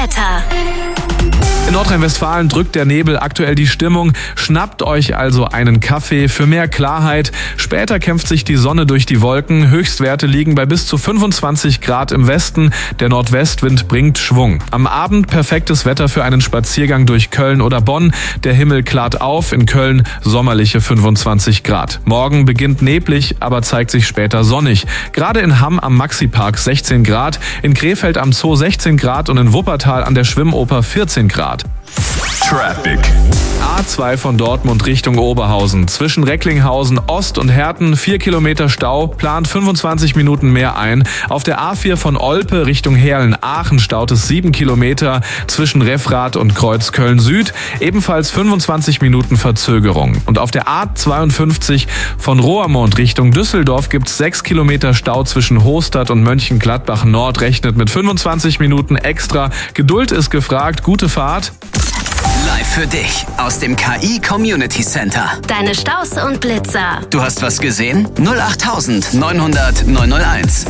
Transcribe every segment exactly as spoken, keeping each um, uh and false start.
Wetter. In Nordrhein-Westfalen drückt der Nebel aktuell die Stimmung. Schnappt euch also einen Kaffee für mehr Klarheit. Später kämpft sich die Sonne durch die Wolken. Höchstwerte liegen bei bis zu fünfundzwanzig Grad im Westen. Der Nordwestwind bringt Schwung. Am Abend perfektes Wetter für einen Spaziergang durch Köln oder Bonn. Der Himmel klart auf. In Köln sommerliche fünfundzwanzig Grad. Morgen beginnt neblig, aber zeigt sich später sonnig. Gerade in Hamm am Maxi-Park sechzehn Grad. In Krefeld am Zoo sechzehn Grad und in Wuppertal an der Schwimmoper vierzehn Grad. Traffic. A zwei von Dortmund Richtung Oberhausen. Zwischen Recklinghausen Ost und Herten vier Kilometer Stau, plant fünfundzwanzig Minuten mehr ein. Auf der A vier von Olpe Richtung Heerlen-Aachen staut es sieben Kilometer. Zwischen Refrath und Kreuz Köln-Süd ebenfalls fünfundzwanzig Minuten Verzögerung. Und auf der A zweiundfünfzig von Roermond Richtung Düsseldorf gibt es sechs Kilometer Stau zwischen Hostadt und Mönchengladbach Nord. Rechnet mit fünfundzwanzig Minuten extra. Geduld ist gefragt. Gute Fahrt. Live für dich aus dem K I Community Center. Deine Staus und Blitzer. Du hast was gesehen? null acht neunhundert neunhunderteins.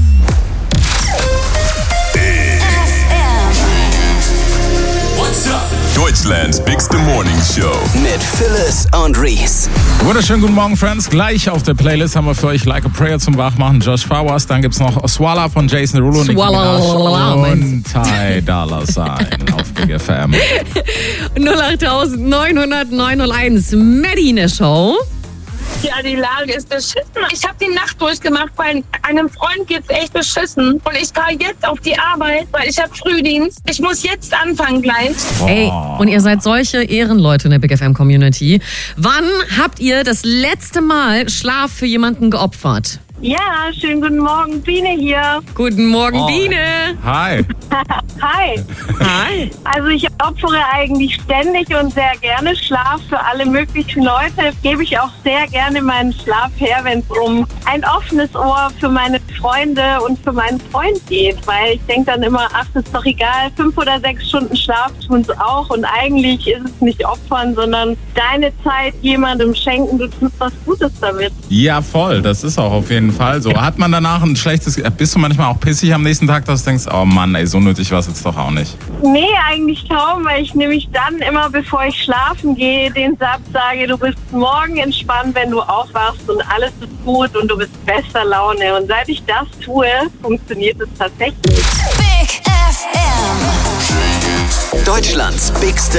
Deutschlands bigste Morning Show. Mit Phyllis und Reese. Wunderschönen guten Morgen, Friends. Gleich auf der Playlist haben wir für euch Like a Prayer zum Wachmachen, Josh Flowers. Dann gibt's noch Swalla von Jason Derulo und Nicki Minaj und Ty Dolla Sign auf Big F M. null acht neunhundert neunhunderteins. Medine Show. Ja, die Lage ist beschissen. Ich habe die Nacht durchgemacht, weil einem Freund geht's echt beschissen. Und ich fahre jetzt auf die Arbeit, weil ich habe Frühdienst. Ich muss jetzt anfangen gleich. Ey, und ihr seid solche Ehrenleute in der Big F M Community. Wann habt ihr das letzte Mal Schlaf für jemanden geopfert? Ja, schönen guten Morgen, Biene hier. Guten Morgen, Oh. Biene. Hi. Hi. Hi. Also ich opfere eigentlich ständig und sehr gerne Schlaf für alle möglichen Leute. Gebe ich auch sehr gerne meinen Schlaf her, wenn es um ein offenes Ohr für meine Freunde und für meinen Freund geht. Weil ich denke dann immer, ach, das ist doch egal, fünf oder sechs Stunden Schlaf tun es auch. Und eigentlich ist es nicht opfern, sondern deine Zeit jemandem schenken. Du tust was Gutes damit. Ja, voll. Das ist auch auf jeden Fall so. Hat man danach ein schlechtes... Bist du manchmal auch pissig am nächsten Tag, dass du denkst, oh Mann, ey, so nötig war es jetzt doch auch nicht? Nee, eigentlich kaum, weil ich nämlich dann immer, bevor ich schlafen gehe, den Satz sage, du bist morgen entspannt, wenn du aufwachst und alles ist gut und du bist bester Laune. Und seit ich das tue, funktioniert es tatsächlich. Big F M. Deutschlands bigste